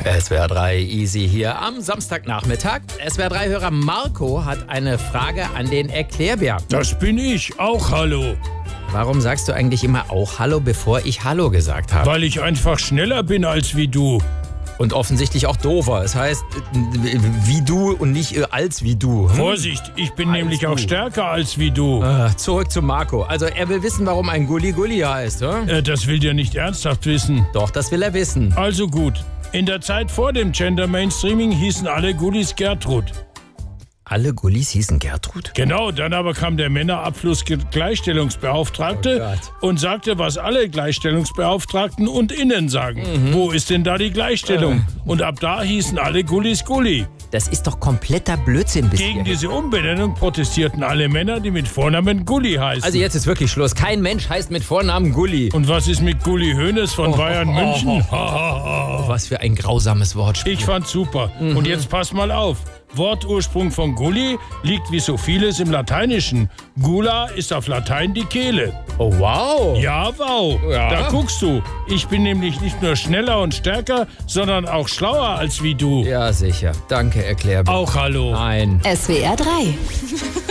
SWR 3 Easy hier am Samstagnachmittag. SWR 3-Hörer Marco hat eine Frage an den Erklärbär. Das bin ich, auch hallo. Warum sagst du eigentlich immer auch Hallo, bevor ich Hallo gesagt habe? Weil ich einfach schneller bin als wie du. Und offensichtlich auch doofer. Es heißt wie du und nicht als wie du. Vorsicht, ich bin nämlich auch stärker als wie du. Zurück zu Marco. Also er will wissen, warum ein Gulli Gulli heißt, oder? Das will der nicht ernsthaft wissen. Doch, das will er wissen. Also gut. In der Zeit vor dem Gender Mainstreaming hießen alle Gullis Gertrud. Alle Gullis hießen Gertrud? Genau, dann aber kam der Männerabfluss-Gleichstellungsbeauftragte und sagte, was alle Gleichstellungsbeauftragten und Innen sagen. Wo ist denn da die Gleichstellung? Und ab da hießen alle Gullis Gulli. Das ist doch kompletter Blödsinn bis Gegen diese Umbenennung protestierten alle Männer, die mit Vornamen Gulli heißen. Also jetzt ist wirklich Schluss. Kein Mensch heißt mit Vornamen Gulli. Und was ist mit Gulli Hoeneß von Bayern München? Was für ein grausames Wortspiel. Ich fand's super. Und jetzt pass mal auf. Wortursprung von Gulli liegt wie so vieles im Lateinischen. Gula ist auf Latein die Kehle. Oh, wow. Ja, wow. Ja. Da guckst du. Ich bin nämlich nicht nur schneller und stärker, sondern auch schlauer als wie du. Ja, sicher. Danke, Erklärbär. Auch hallo. Nein. SWR 3